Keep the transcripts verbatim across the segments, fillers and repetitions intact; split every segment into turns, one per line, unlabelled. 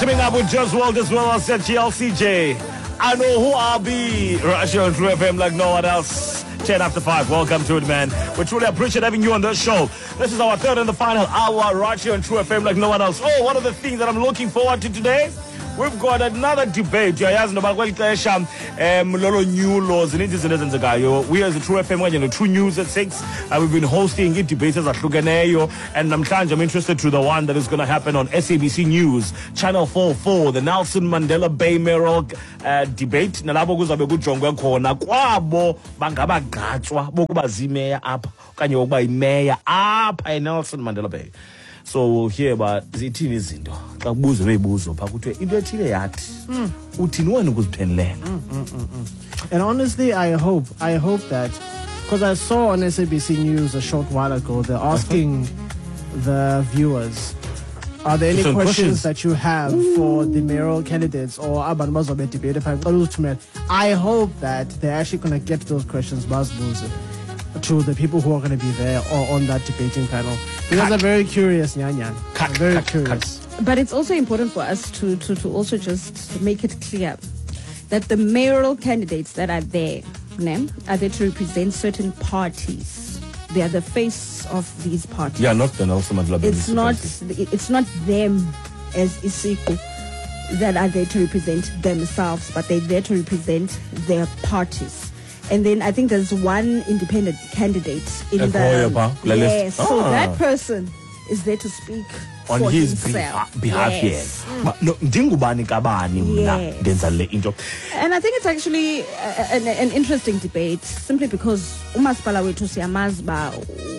Coming up with Just World as well as G L C J. I know who I'll be. Right here on True F M like no one else. ten after five. Welcome to it, man. We truly appreciate having you on the show. This is our third and the final hour right here on True F M like no one else. Oh, one of the things that I'm looking forward to today, we've got another debate. Yayazi noba kweli xesha um lolo new laws zininzi izinto ezenzekayo. We as a True F M kanye no True News at six, uh, we've been hosting debates ezahlukeneyo, and namhlanje I'm interested to the one that is going to happen on S A B C News Channel four four, the Nelson Mandela Bay mayoral uh, debate. Nalabo kuzabe kujongwe khona kwabo bangabagqatswa bokuba zimeya apha okanye ukuba imeya apha eNelson Mandela Bay. So we'll hear about zithini izinto xa kubuzwe beyibuzo pha kuthiwe into ethile yathi uthini wena ukuziphendelela.
And honestly, I hope I hope that, because I saw on S A B C News a short while ago, they're asking the viewers, are there any
Different
questions,
questions
that you have for the mayoral candidates or abantu bazobe debate? I hope that they're actually going to get those questions to the people who are going to be there or on that debating panel, because they're very curious. Nyan,
Cut,
very
cut,
curious.
cut.
But it's also important for us to, to, to also just make it clear that the mayoral candidates that are there, ne, are there to represent certain parties. They are the face of these parties.
Yeah, not the Nelson Mandela Bay.
It's not. It's not them as Isiko that are there to represent themselves, but they're there to represent their parties. And then I think there's one independent candidate in
A
the yes.
Ah.
So that person is there to speak
on
for
his
himself.
behalf, yes. But no, ndingubani kabani mna ndenza le into.
And I think it's actually a, an, an interesting debate, simply because umasipala wethu siyamazi ba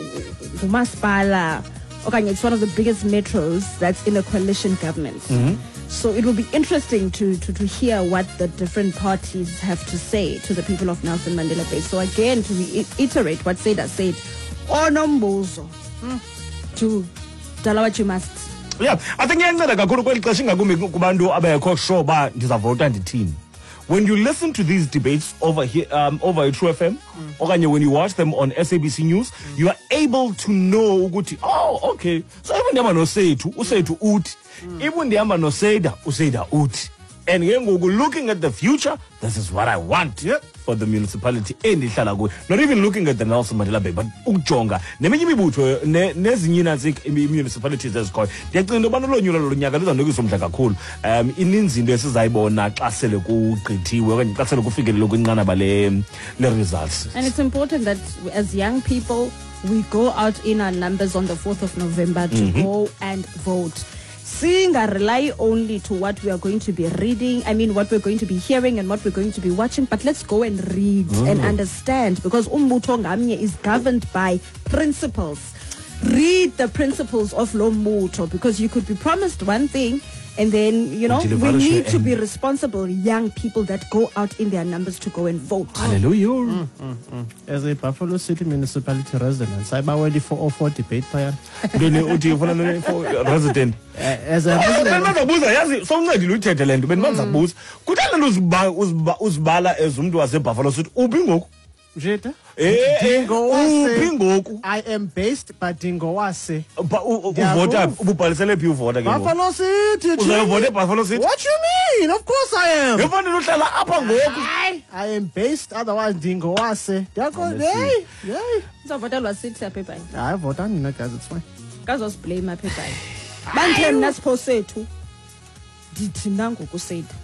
umasipala okanye it's one of the biggest metros that's in a coalition government. Mm-hmm. So it will be interesting to, to, to hear what the different parties have to say to the people of Nelson Mandela Bay. So again, to reiterate what Seda said, onombuzo to dala what you must.
Yeah, I think yenza kakhulu kweli xesha ingakumi kubantu abekho sure ba ndizavota ndithini. When you listen to these debates over here, um, over at True F M, mm. okanye when you watch them on S A B C News, mm. you are able to know ukuthi, oh, okay. So even ndihamba no Sethu, uSethu uthi, even ndihamba no Seda, uSeda uthi. And looking at the future, this is what I want. Yep. For the municipality endihlala kuyo. Not even looking at the Nelson Mandela Bay, but ukujonga neminye imibutho nezinye nansi municipalities ezikhoyo. Ndiyacinga into yobana lo nyulo lo nyaka luzandokisa umdla kakhulu. Um ininzi into esizayibona xa sele kugqithiwe okanye xa sele kufikelele kwinqanaba le le results.
And it's important that as young people we go out in our numbers on the fourth of November to mm-hmm. go and vote. Seeing and rely only to what we are going to be reading, I mean what we're going to be hearing and what we're going to be watching, but let's go and read mm. and understand, because umbutho ngamnye is governed by principles. Read the principles of lo mbutho, because you could be promised one thing and then, you know, we need to be responsible young people that go out in their numbers to go and vote.
Hallelujah.
Mm, mm, mm. As a Buffalo City municipality resident, I'm already for all four debate player.
Don't you do you for resident?
As a resident.
Yazi sowuncedile uthethe lento bendibanzabuza. Kuthana uzibala uzibala as umuntu wase Buffalo City uphi ngoku?
Jeta?
Eh, uphi ngoku?
I am based but Dingowase.
Uvota ubhalisele phi uvota ke ngoku?
Buffalo City.
Uzayovota Buffalo City?
What you mean? Of course I am.
Ufanele uhlala apha ngoku.
I am based, otherwise Dingowase. Yakho hey, hey.
Uzavota lwa city apha eBhayi.
I vote on nina guys, it's fine.
Kazos blame apha eBhayi. Banthe mina sipho sethu. Dithi nangu kuseda.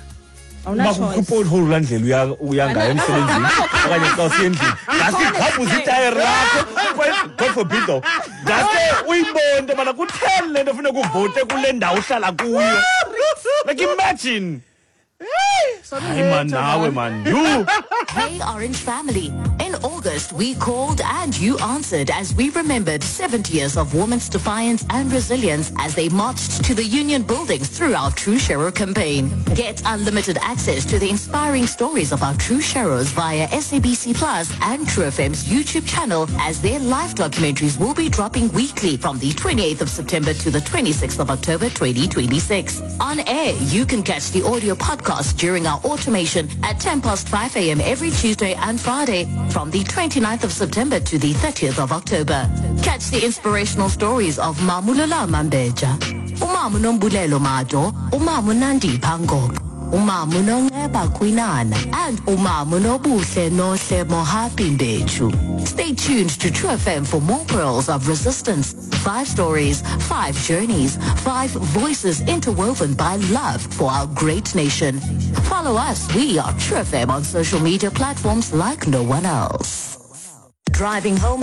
Bakupothole landlela uyanga emsebenzini okanye xa usendlini ngasikhaphu zitayere lakho God forbid though ngase uyibonde bana kutheni lento ufuna kuvote kule ndawo uhlala kuyo, like imagine. Hey man, nawe man, you.
Hey Orange family, in August we called and you answered as we remembered seventy years of women's defiance and resilience as they marched to the union buildings through our True Shero campaign. Get unlimited access to the inspiring stories of our True Sheros via S A B C Plus and True F M's YouTube channel, as their live documentaries will be dropping weekly from the twenty-eighth of September to the twenty-sixth of October twenty twenty-six. On air, you can catch the audio podcast during our automation at ten past five a.m. every Tuesday and Friday from the twenty-ninth of September to the thirtieth of October. Catch the inspirational stories of Mamulala Mambeja, Umama Nombulelo Mato, Umama Nandi Pango, Umama Nongeba Quinana, and Umama Nobuhle Nohle Mohapindechu. Stay tuned to True F M for more pearls of resistance. Five stories, five journeys, five voices interwoven by love for our great nation. Follow us. We are True F M on social media platforms like no one else. Driving home